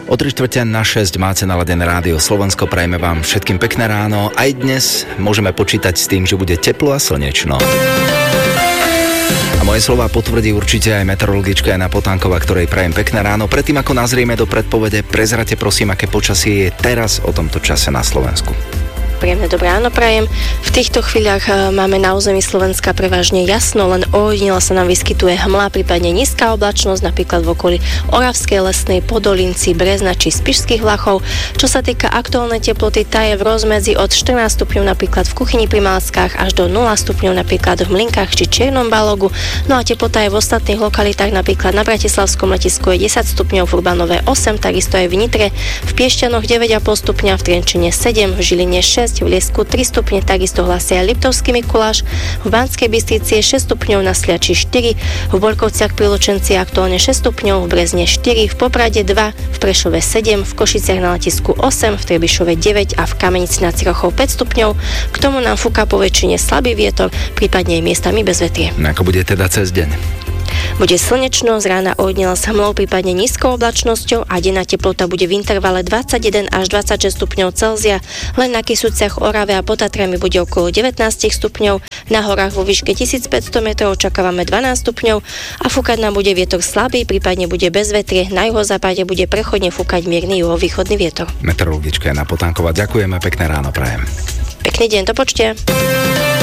O 3:45 máte naladené rádio Slovensko, prajeme vám všetkým pekné ráno. Aj dnes môžeme počítať s tým, že bude teplo a slnečno. A moje slová potvrdí určite aj meteorologička Jana Potánková, ktorej prajem pekné ráno. Predtým ako nazrieme do predpovede, prezrate prosím, aké počasie je teraz o tomto čase na Slovensku. Príjemné dobré ráno prajem. V týchto chvíľach máme na území Slovenska prevažne jasno, len ojedinele sa nám vyskytuje hmla, prípadne nízka oblačnosť, napríklad v okolí Oravskej Lesnej, Podolinci, Brezna či Spišských Vlachov. Čo sa týka aktuálnej teploty, tá je v rozmedzi od 14 stupňov napríklad v Kuchyni pri Malackách až do 0 stupňov napríklad v Mlynkách či Čiernom Balogu. No a teplota je v ostatných lokalitách, napríklad na Bratislavskom letisku je 10 stupňov, v Urbanove 8, takisto aj v Nitre, v Piešťanoch 9,5 stupňa, v Trenčine 7, v Žiline 6, v Liesku 3 stupne, takisto hlasia aj Liptovský Mikuláš, v Banskej Bystrici je 6 stupňov, na Sliači 4, v Borkovciach pri Lučenci aktuálne 6 stupňov, v Brezne 4, v Poprade 2, v Prešove 7, v Košiciach na letisku 8, v Trebišove 9 a v Kamenici nad Cirochou 5 stupňov. K tomu nám fúka po väčšine slabý vietor, prípadne aj miestami bez vetrie. Ako bude teda cez deň? Bude slnečno, z rána ojedinele s hmlou, prípadne nízkou oblačnosťou a denná teplota bude v intervale 21 až 26 stupňov Celzia. Len na Kysuciach, Orave a pod Tatrami bude okolo 19 stupňov. Na horách vo výške 1500 metrov očakávame 12 stupňov a fúkať nám bude vietor slabý, prípadne bude bez vetrie. Na juhozápade bude prechodne fúkať mierny juhovýchodný vietor. Meteorologička Jana Potánková, ďakujeme, pekné ráno prajem. Pekný deň, do počutia.